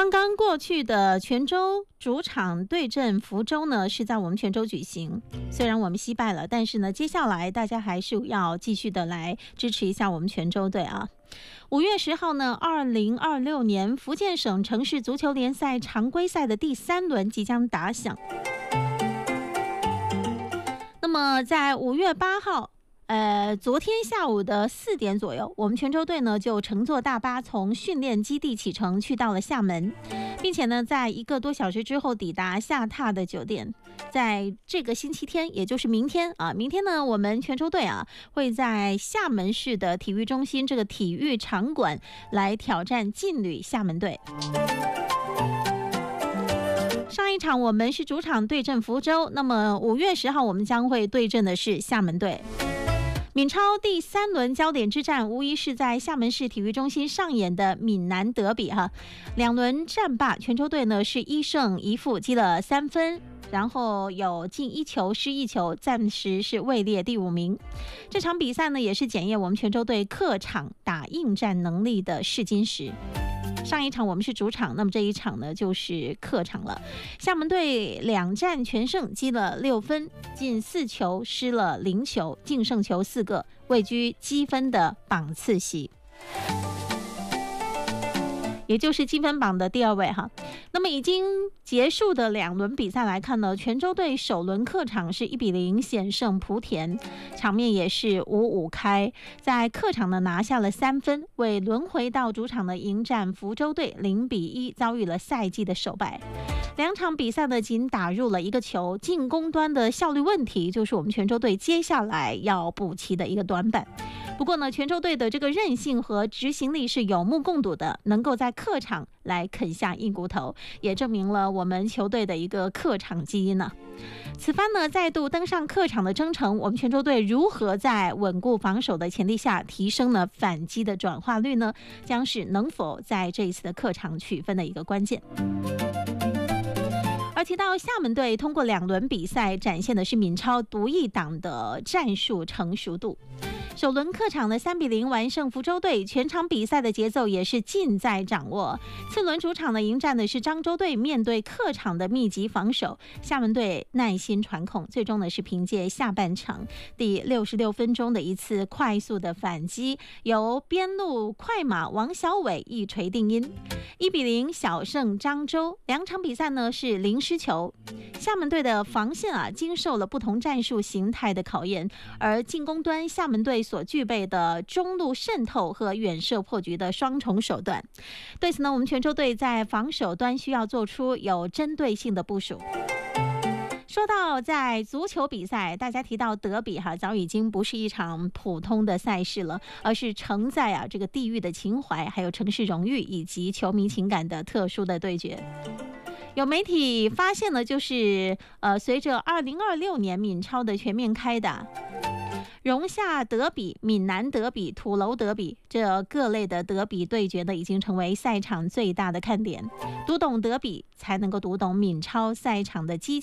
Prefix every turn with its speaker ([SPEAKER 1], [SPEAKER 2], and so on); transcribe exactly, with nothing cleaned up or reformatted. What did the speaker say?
[SPEAKER 1] 刚刚过去的泉州主场对阵福州呢，是在我们泉州举行。虽然我们惜败了，但是呢，接下来大家还是要继续的来支持一下我们泉州队啊。五月十号呢，二零二六年福建省城市足球联赛常规赛的第三轮即将打响。那么在五月八号。呃，昨天下午的四点左右，我们泉州队呢就乘坐大巴从训练基地启程，去到了厦门，并且呢，在一个多小时之后抵达下榻的酒店。在这个星期天，也就是明天啊，明天呢，我们泉州队啊会在厦门市的体育中心这个体育场馆来挑战劲旅厦门队。上一场我们是主场对阵福州，那么五月十号我们将会对阵的是厦门队。闽超第三轮焦点之战，无疑是在厦门市体育中心上演的闽南德比哈。两轮战罢，泉州队呢是一胜一负，积了三分，然后有进一球失一球，暂时是位列第五名。这场比赛呢也是检验我们泉州队客场打应战能力的试金石。上一场我们是主场，那么这一场呢就是客场了。厦门队两战全胜，积了六分，进四球，失了零球，净胜球四个，位居积分的榜次席，也就是积分榜的第二位哈。那么已经结束的两轮比赛来看呢，泉州队首轮客场是一比零险胜莆田，场面也是五五开，在客场呢拿下了三分，为轮回到主场的迎战福州队零比一遭遇了赛季的首败。两场比赛呢仅打入了一个球，进攻端的效率问题就是我们泉州队接下来要补齐的一个短板。不过呢，泉州队的这个韧性和执行力是有目共睹的，能够在客场来啃下硬骨头，也证明了我们球队的一个客场基因呢。此番呢再度登上客场的征程，我们泉州队如何在稳固防守的前提下提升了反击的转化率呢？将是能否在这一次的客场取分的一个关键。而提到厦门队，通过两轮比赛展现的是闽超独一档的战术成熟度。首轮客场的三比零完胜福州队，全场比赛的节奏也是尽在掌握。次轮主场的迎战的是漳州队，面对客场的密集防守，厦门队耐心传控，最终呢是凭借下半场第六十六分钟的一次快速的反击，由边路快马王小伟一锤定音，一比零小胜漳州。两场比赛呢是零失球，厦门队的防线啊经受了不同战术形态的考验，而进攻端厦门队所具备的中路渗透和远射破局的双重手段。对此呢，我们泉州队在防守端需要做出有针对性的部署。说到在足球比赛，大家提到德比哈，早已经不是一场普通的赛事了，而是承载啊这个地域的情怀，还有城市荣誉以及球迷情感的特殊的对决。有媒体发现呢，就是呃，随着二零二六年闽超的全面开打，荣夏德比、闽南德比、土楼德比这各类的德比对决呢，已经成为赛场最大的看点。读懂德比，才能够读懂闽超赛场的激